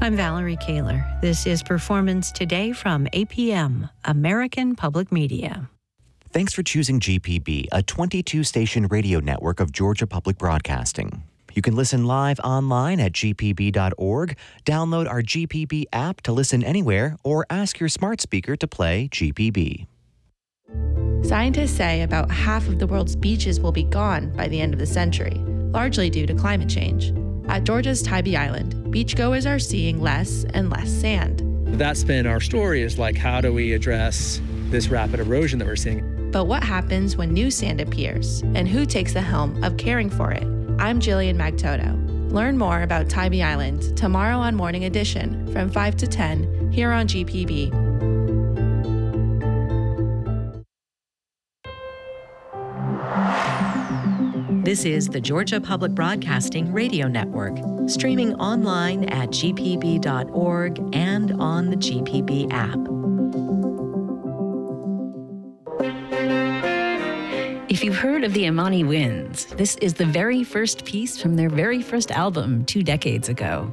I'm Valerie Kaler. This is Performance Today from APM, American Public Media. Thanks for choosing GPB, a 22-station radio network of Georgia Public Broadcasting. You can listen live online at gpb.org, download our GPB app to listen anywhere, or ask your smart speaker to play GPB. Scientists say about half of the world's beaches will be gone by the end of the century, largely due to climate change. At Georgia's Tybee Island, beachgoers are seeing less and less sand. That's been our story, is like, how do we address this rapid erosion that we're seeing? But what happens when new sand appears, and who takes the helm of caring for it? I'm Jillian Magtoto. Learn more about Tybee Island tomorrow on Morning Edition from 5 to 10 here on GPB. This is the Georgia Public Broadcasting Radio Network, streaming online at gpb.org and on the GPB app. If you've heard of the Imani Winds, this is the very first piece from their very first album 2 decades ago.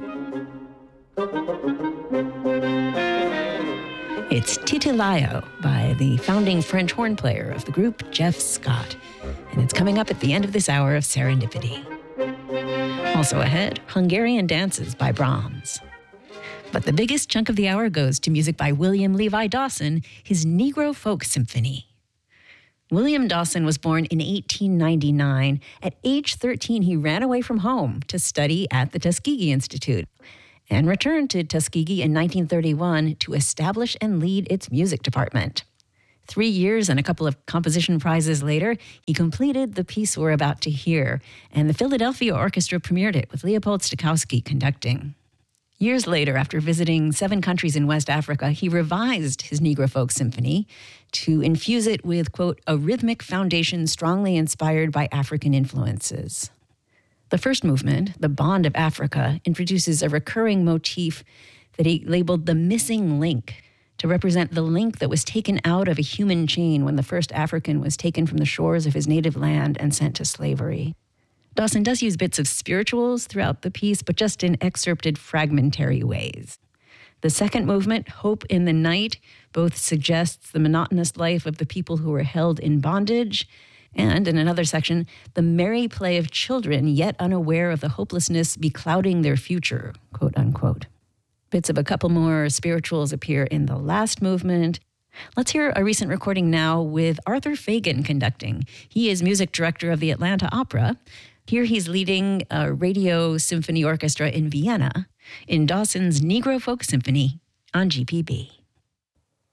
It's Titilayo by the founding French horn player of the group, Jeff Scott. And it's coming up at the end of this hour of Serendipity. Also ahead, Hungarian Dances by Brahms. But the biggest chunk of the hour goes to music by William Levi Dawson, his Negro Folk Symphony. William Dawson was born in 1899. At age 13, he ran away from home to study at the Tuskegee Institute and returned to Tuskegee in 1931 to establish and lead its music department. 3 years and a couple of composition prizes later, he completed the piece we're about to hear, and the Philadelphia Orchestra premiered it with Leopold Stokowski conducting. Years later, after visiting 7 countries in West Africa, he revised his Negro Folk Symphony to infuse it with, quote, a rhythmic foundation strongly inspired by African influences. The first movement, The Bond of Africa, introduces a recurring motif that he labeled the missing link, to represent the link that was taken out of a human chain when the first African was taken from the shores of his native land and sent to slavery. Dawson does use bits of spirituals throughout the piece, but just in excerpted, fragmentary ways. The second movement, Hope in the Night, both suggests the monotonous life of the people who were held in bondage, and in another section, the merry play of children yet unaware of the hopelessness beclouding their future, quote unquote. Bits of a couple more spirituals appear in the last movement. Let's hear a recent recording now with Arthur Fagan conducting. He is music director of the Atlanta Opera. Here he's leading a radio symphony orchestra in Vienna in Dawson's Negro Folk Symphony on GPB.